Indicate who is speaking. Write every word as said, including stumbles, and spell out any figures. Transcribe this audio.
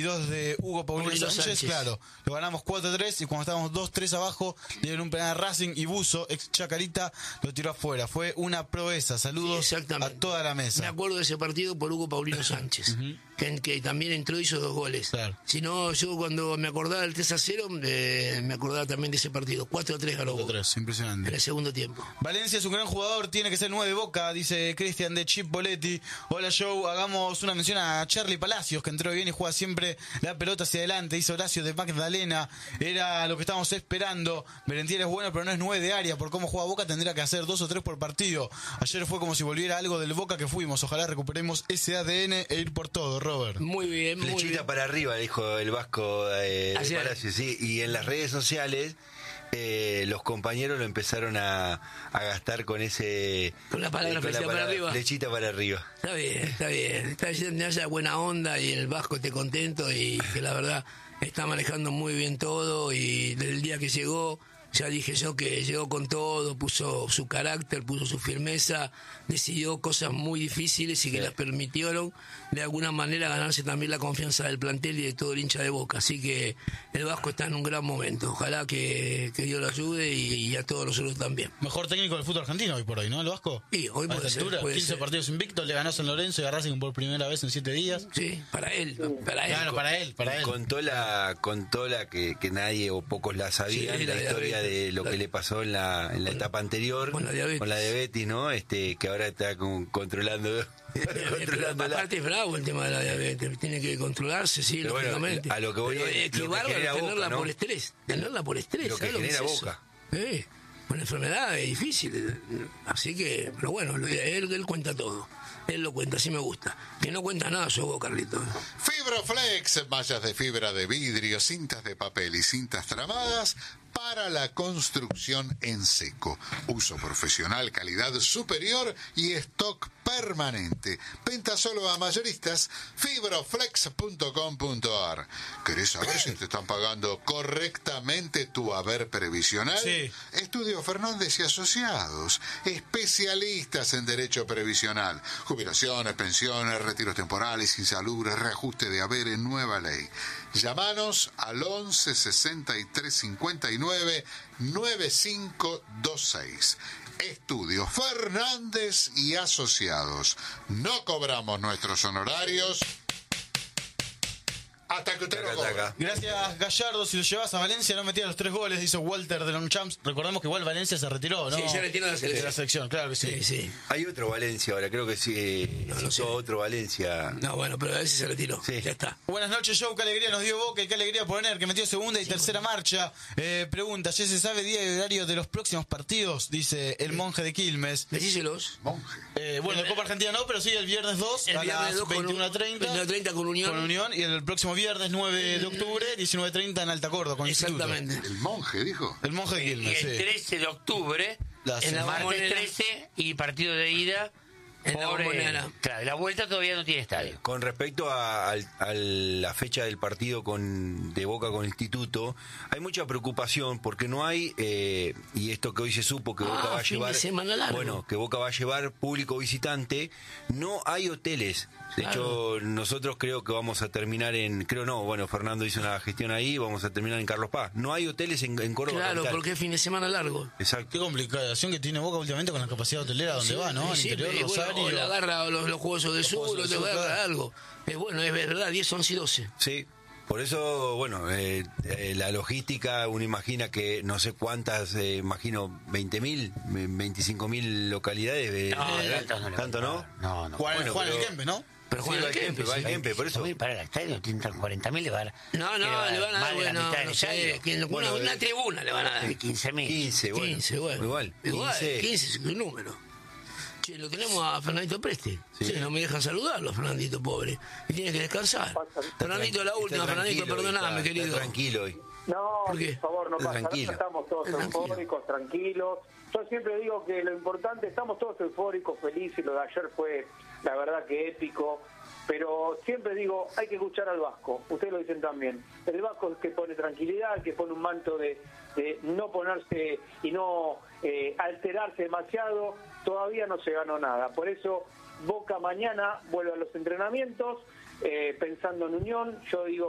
Speaker 1: y dos de Hugo Paulino,
Speaker 2: Paulino
Speaker 1: Sánchez,
Speaker 2: Sánchez.
Speaker 1: claro. Lo ganamos cuatro a tres y cuando estábamos dos tres abajo, dieron un penal a Racing y Buzo, ex Chacarita, lo tiró afuera. Fue una proeza. Saludos
Speaker 2: Sí,
Speaker 1: a toda la
Speaker 2: Me
Speaker 1: mesa.
Speaker 2: acuerdo de ese partido por Hugo Paulino Sánchez,
Speaker 1: Ujú.
Speaker 2: que, que también entró y hizo dos goles.
Speaker 1: Claro.
Speaker 2: Si no, yo cuando me acordaba del tres a cero, eh, me acordaba también de ese partido. cuatro a tres ganó
Speaker 1: cuatro a
Speaker 2: Boca
Speaker 1: tres,
Speaker 2: en
Speaker 1: impresionante.
Speaker 2: el segundo tiempo.
Speaker 1: Valencia es un gran jugador, tiene que ser nueve de Boca, dice Cristian de Chip Boletti. Hola Joe, hagamos una mención a Charlie Palacios, que entró bien y juega siempre la pelota hacia adelante. Hizo Horacio de Magdalena, era lo que estábamos esperando. Merentiel es bueno, pero no es nueve de área. Por cómo juega Boca tendría que hacer dos o tres por partido. Ayer fue como si volviera algo del Boca que fuimos. Ojalá recuperemos ese A D N e ir por todo, Robert.
Speaker 2: Muy bien, muy
Speaker 3: Flechita
Speaker 2: bien.
Speaker 3: para arriba, dijo el Vasco eh, de
Speaker 2: Ayer.
Speaker 3: Palacio, sí. Y en las redes sociales eh, los compañeros lo empezaron a, a gastar con ese...
Speaker 2: Con la palabra
Speaker 3: eh,
Speaker 2: flechita para arriba.
Speaker 3: Flechita para arriba.
Speaker 2: Está bien, está bien. Está bien, que haya buena onda y el Vasco esté contento y que la verdad está manejando muy bien todo y desde el día que llegó, ya dije yo que llegó con todo, puso su carácter, puso su firmeza, decidió cosas muy difíciles y que las permitieron de alguna manera ganarse también la confianza del plantel y de todo el hincha de Boca. Así que el Vasco está en un gran momento. Ojalá que, que Dios lo ayude y, y a todos nosotros también.
Speaker 1: Mejor técnico del fútbol argentino hoy por hoy, ¿no, el Vasco?
Speaker 2: Y hoy
Speaker 1: A
Speaker 2: puede
Speaker 1: esta
Speaker 2: ser,
Speaker 1: altura,
Speaker 2: puede
Speaker 1: quince
Speaker 2: ser.
Speaker 1: partidos invictos, le ganó a San Lorenzo y a Racing por primera vez en siete días.
Speaker 2: Sí, para él, para él.
Speaker 1: Claro, para él, para él.
Speaker 3: Contó la, contó la que, que nadie o pocos la sabían,
Speaker 2: Sí,
Speaker 3: la,
Speaker 2: la
Speaker 3: historia
Speaker 2: diabetes.
Speaker 3: de lo
Speaker 2: La-
Speaker 3: que le pasó en la, en la etapa anterior
Speaker 2: con la diabetes.
Speaker 3: con la diabetes, ¿no? Este, que ahora está con- controlando, controlándola.
Speaker 2: Aparte es bravo el tema de la diabetes, tiene que controlarse, sí,
Speaker 3: Pero bueno,
Speaker 2: lógicamente.
Speaker 3: a lo que voy
Speaker 2: Pero
Speaker 3: es
Speaker 2: es
Speaker 3: lo
Speaker 2: que
Speaker 3: que
Speaker 2: bárbaro
Speaker 3: genera
Speaker 2: tenerla
Speaker 3: Boca, ¿no?
Speaker 2: por estrés, tenerla por estrés.
Speaker 3: Lo que
Speaker 2: ¿sabes
Speaker 3: genera
Speaker 2: es eso?
Speaker 3: Boca.
Speaker 2: Eh, una enfermedad es difícil, así que, pero bueno, lo- él, él cuenta todo. Él lo cuenta, así me gusta. Que no cuenta nada yo, Carlito.
Speaker 4: Fibroflex, mallas de fibra de vidrio, cintas de papel y cintas tramadas para la construcción en seco. Uso profesional, calidad superior y stock permanente. Venta solo a mayoristas. fibroflex punto com punto a r. ¿Querés saber si te están pagando correctamente tu haber previsional?
Speaker 1: Sí.
Speaker 4: Estudio Fernández y Asociados, especialistas en derecho previsional, jubilaciones, pensiones, retiros temporales, insalubres, reajuste de haber en nueva ley. Llámanos al once sesenta y tres cincuenta y nueve noventa y cinco veintiséis. Estudio Fernández y Asociados. No cobramos nuestros honorarios hasta que usted
Speaker 3: Taca,
Speaker 4: lo cobre.
Speaker 3: taca.
Speaker 1: Gracias, Gallardo. Si lo llevas a Valencia, no metías los tres goles, dice Walter de Longchamps. Recordemos que igual Valencia se retiró, ¿no?
Speaker 2: Sí, se retiró de la selección.
Speaker 1: De la selección, claro que sí.
Speaker 2: Sí, sí.
Speaker 3: Hay otro Valencia ahora, creo que sí.
Speaker 2: No, no
Speaker 3: citó
Speaker 2: sé.
Speaker 3: otro Valencia.
Speaker 2: No, bueno, pero a veces se retiró.
Speaker 3: Sí.
Speaker 2: Ya está.
Speaker 1: Buenas noches, Joe. Qué alegría nos dio Boca y qué alegría poner que metió segunda y tercera marcha. Eh, pregunta, ¿ya se sabe día y horario de los próximos partidos? Dice el monje de Quilmes.
Speaker 2: Decíselos.
Speaker 4: Monje.
Speaker 1: Eh, bueno, de Copa Argentina no, pero sí el viernes dos
Speaker 2: El
Speaker 1: a
Speaker 2: viernes
Speaker 1: las
Speaker 2: dos con-
Speaker 1: veintiuno treinta.
Speaker 2: veintiuno treinta con Unión.
Speaker 1: Con Unión y el próximo viernes nueve de octubre, diecinueve treinta en Alta Córdoba con Instituto.
Speaker 2: Exactamente.
Speaker 4: El monje dijo.
Speaker 1: El monje de
Speaker 5: Y
Speaker 1: Quilmes,
Speaker 5: el
Speaker 1: sí.
Speaker 5: trece de octubre,
Speaker 1: La
Speaker 5: en la
Speaker 1: semana.
Speaker 5: martes
Speaker 2: Bombonera.
Speaker 5: trece y partido de ida.
Speaker 2: En la
Speaker 5: por, eh,
Speaker 2: Bombonera.
Speaker 5: Claro, la vuelta todavía no tiene estadio.
Speaker 3: Con respecto a, al- a la fecha del partido con de Boca con Instituto, hay mucha preocupación porque no hay, eh, y esto que hoy se supo que
Speaker 2: Ah,
Speaker 3: Boca va a
Speaker 2: fin de
Speaker 3: llevar,
Speaker 2: semana largo.
Speaker 3: bueno, que Boca va a llevar público visitante, no hay hoteles. De
Speaker 2: Claro.
Speaker 3: hecho, nosotros creo que vamos a terminar en, creo no, bueno, Fernando hizo una gestión ahí, vamos a terminar en Carlos Paz. No hay hoteles en, en Córdoba.
Speaker 2: Claro,
Speaker 3: capital.
Speaker 2: porque es fin de semana largo.
Speaker 3: Exacto.
Speaker 1: Qué complicación que tiene Boca últimamente con la capacidad hotelera donde
Speaker 2: Sí,
Speaker 1: va, ¿no? Al
Speaker 2: sí,
Speaker 1: interior,
Speaker 2: y bueno,
Speaker 1: Rosario.
Speaker 2: o le agarra los, los Juegos del Sur,
Speaker 1: Juegos
Speaker 2: o
Speaker 1: del
Speaker 2: te
Speaker 1: Sur,
Speaker 2: agarra
Speaker 1: claro.
Speaker 2: algo. Es bueno, es verdad, diez, once y doce.
Speaker 3: Sí, por eso, bueno, eh, eh, la logística, uno imagina que no sé cuántas, eh, imagino veinte mil, veinticinco mil localidades. eh,
Speaker 5: No,
Speaker 3: eh,
Speaker 5: tantos no le
Speaker 3: ¿Tanto
Speaker 5: van a
Speaker 3: no?
Speaker 5: pagar. No, no.
Speaker 1: Juan,
Speaker 3: Bueno,
Speaker 1: Juan
Speaker 3: pero-
Speaker 1: el Kempes, ¿no?
Speaker 2: Pero
Speaker 3: Sí,
Speaker 2: Juan
Speaker 3: va
Speaker 2: el
Speaker 3: el Kempes, va el
Speaker 2: sí.
Speaker 3: Kempes, por eso.
Speaker 5: Voy para el estadio, tienen cuarenta mil, le van a dar.
Speaker 2: No, no, le van a dar,
Speaker 5: más de la
Speaker 2: bueno,
Speaker 5: mitad del
Speaker 2: no sé,
Speaker 5: estadio.
Speaker 2: que-
Speaker 3: Bueno,
Speaker 2: una, una
Speaker 3: eh,
Speaker 2: tribuna le van a dar.
Speaker 5: quince mil.
Speaker 3: quince, bueno.
Speaker 2: quince, bueno.
Speaker 3: Igual,
Speaker 2: Igual,
Speaker 3: quince.
Speaker 2: quince es un número. Che, lo tenemos a Fernandito Preste.
Speaker 3: Sí.
Speaker 2: Sí, no me dejan saludarlo, Fernandito, pobre. Y tiene que descansar. Fernandito, la
Speaker 3: Está
Speaker 2: última, Fernandito,
Speaker 3: tranquilo hoy,
Speaker 2: perdoname,
Speaker 3: está-
Speaker 2: querido.
Speaker 3: Está tranquilo hoy.
Speaker 6: No,
Speaker 2: ¿Por qué?
Speaker 6: por favor, no
Speaker 3: Está
Speaker 6: pasa nada,
Speaker 3: tranquilo.
Speaker 6: estamos todos
Speaker 2: Está tranquilo.
Speaker 6: eufóricos, tranquilos. Yo siempre digo que lo importante, estamos todos eufóricos, felices, lo de ayer fue, la verdad, que épico, pero siempre digo, hay que escuchar al Vasco, ustedes lo dicen también. El Vasco es que pone tranquilidad, que pone un manto de, de no ponerse y no eh, alterarse demasiado, todavía no se ganó nada. Por eso, Boca mañana vuelve a los entrenamientos, eh, pensando en Unión, yo digo